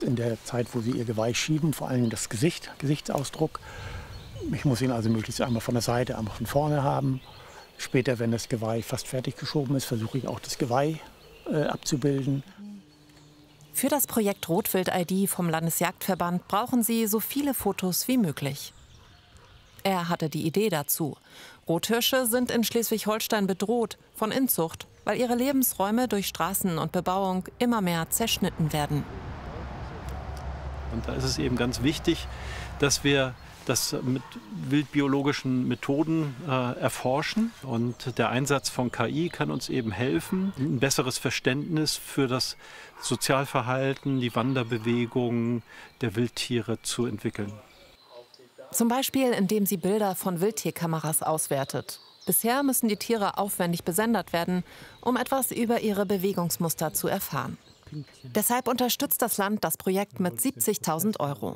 In der Zeit, wo sie ihr Geweih schieben, vor allem das Gesichtsausdruck. Ich muss ihn also möglichst einmal von der Seite, einmal von vorne haben. Später, wenn das Geweih fast fertig geschoben ist, versuche ich auch das Geweih abzubilden. Für das Projekt Rotwild-ID vom Landesjagdverband brauchen sie so viele Fotos wie möglich. Er hatte die Idee dazu. Rothirsche sind in Schleswig-Holstein bedroht von Inzucht, weil ihre Lebensräume durch Straßen und Bebauung immer mehr zerschnitten werden. Und da ist es eben ganz wichtig, dass wir das mit wildbiologischen Methoden erforschen. Und der Einsatz von KI kann uns eben helfen, ein besseres Verständnis für das Sozialverhalten, die Wanderbewegung der Wildtiere zu entwickeln. Zum Beispiel, indem sie Bilder von Wildtierkameras auswertet. Bisher müssen die Tiere aufwendig besendet werden, um etwas über ihre Bewegungsmuster zu erfahren. Deshalb unterstützt das Land das Projekt mit 70.000 €.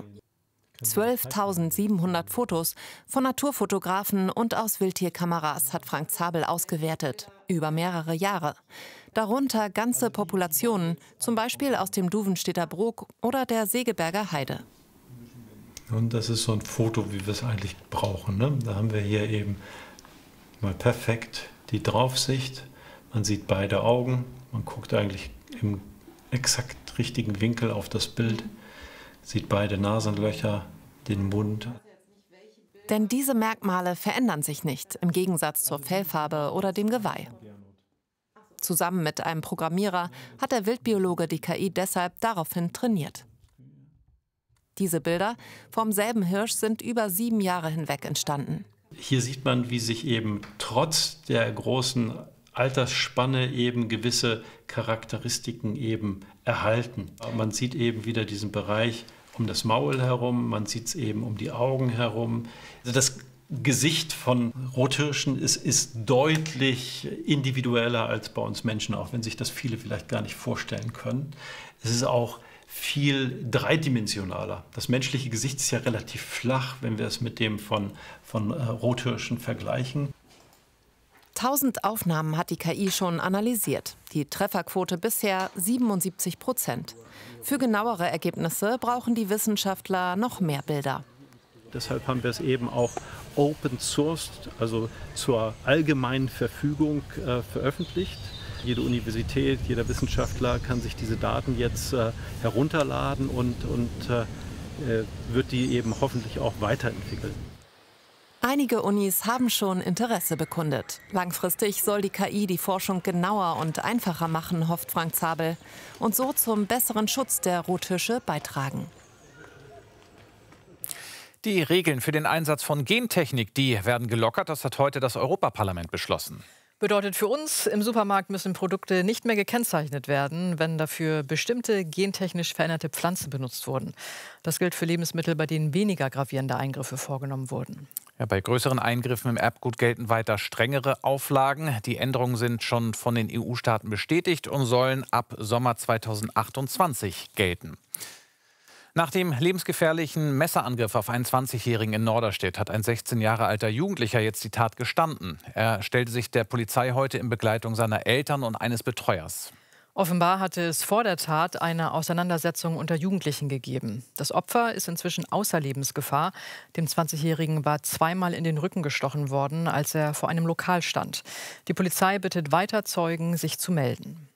12.700 Fotos von Naturfotografen und aus Wildtierkameras hat Frank Zabel ausgewertet, über mehrere Jahre. Darunter ganze Populationen, zum Beispiel aus dem Duvenstedter Brook oder der Segeberger Heide. Und das ist so ein Foto, wie wir es eigentlich brauchen, ne? Da haben wir hier eben mal perfekt die Draufsicht. Man sieht beide Augen, man guckt eigentlich im exakt richtigen Winkel auf das Bild, sieht beide Nasenlöcher, den Mund. Denn diese Merkmale verändern sich nicht, im Gegensatz zur Fellfarbe oder dem Geweih. Zusammen mit einem Programmierer hat der Wildbiologe die KI deshalb daraufhin trainiert. Diese Bilder vom selben Hirsch sind über 7 Jahre hinweg entstanden. Hier sieht man, wie sich eben trotz der großen Altersspanne eben gewisse Charakteristiken eben erhalten. Man sieht eben wieder diesen Bereich um das Maul herum, man sieht es eben um die Augen herum. Also das Gesicht von Rothirschen ist deutlich individueller als bei uns Menschen, auch wenn sich das viele vielleicht gar nicht vorstellen können. Es ist auch viel dreidimensionaler. Das menschliche Gesicht ist ja relativ flach, wenn wir es mit dem von Rothirschen vergleichen. 1000 Aufnahmen hat die KI schon analysiert. Die Trefferquote bisher 77%. Für genauere Ergebnisse brauchen die Wissenschaftler noch mehr Bilder. Deshalb haben wir es eben auch open sourced, also zur allgemeinen Verfügung veröffentlicht. Jede Universität, jeder Wissenschaftler kann sich diese Daten jetzt herunterladen und wird die eben hoffentlich auch weiterentwickeln. Einige Unis haben schon Interesse bekundet. Langfristig soll die KI die Forschung genauer und einfacher machen, hofft Frank Zabel, und so zum besseren Schutz der Rothirsche beitragen. Die Regeln für den Einsatz von Gentechnik, die werden gelockert. Das hat heute das Europaparlament beschlossen. Bedeutet für uns, im Supermarkt müssen Produkte nicht mehr gekennzeichnet werden, wenn dafür bestimmte gentechnisch veränderte Pflanzen benutzt wurden. Das gilt für Lebensmittel, bei denen weniger gravierende Eingriffe vorgenommen wurden. Ja, bei größeren Eingriffen im Erbgut gelten weiter strengere Auflagen. Die Änderungen sind schon von den EU-Staaten bestätigt und sollen ab Sommer 2028 gelten. Nach dem lebensgefährlichen Messerangriff auf einen 20-Jährigen in Norderstedt hat ein 16 Jahre alter Jugendlicher jetzt die Tat gestanden. Er stellte sich der Polizei heute in Begleitung seiner Eltern und eines Betreuers. Offenbar hatte es vor der Tat eine Auseinandersetzung unter Jugendlichen gegeben. Das Opfer ist inzwischen außer Lebensgefahr. Dem 20-Jährigen war zweimal in den Rücken gestochen worden, als er vor einem Lokal stand. Die Polizei bittet weiter Zeugen, sich zu melden.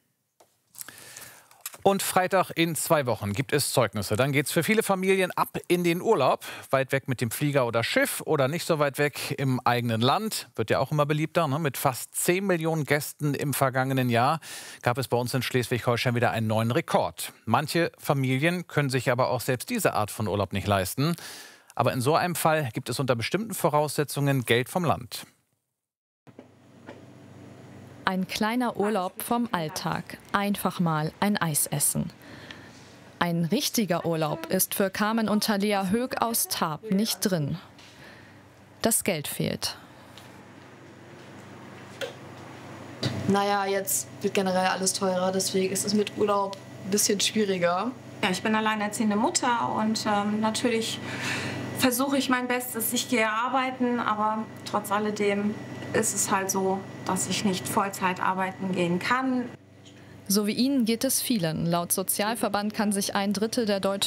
Und Freitag in 2 Wochen gibt es Zeugnisse. Dann geht es für viele Familien ab in den Urlaub. Weit weg mit dem Flieger oder Schiff oder nicht so weit weg im eigenen Land. Wird ja auch immer beliebter. Ne? Mit fast 10 Millionen Gästen im vergangenen Jahr gab es bei uns in Schleswig-Holstein wieder einen neuen Rekord. Manche Familien können sich aber auch selbst diese Art von Urlaub nicht leisten. Aber in so einem Fall gibt es unter bestimmten Voraussetzungen Geld vom Land. Ein kleiner Urlaub vom Alltag. Einfach mal ein Eis essen. Ein richtiger Urlaub ist für Carmen und Thalia Höck aus Tarp nicht drin. Das Geld fehlt. Naja, jetzt wird generell alles teurer, deswegen ist es mit Urlaub ein bisschen schwieriger. Ja, ich bin alleinerziehende Mutter und natürlich versuche ich mein Bestes. Ich gehe arbeiten, aber trotz alledem ist es halt so, dass ich nicht Vollzeit arbeiten gehen kann. So wie Ihnen geht es vielen. Laut Sozialverband kann sich 1/3 der Deutschen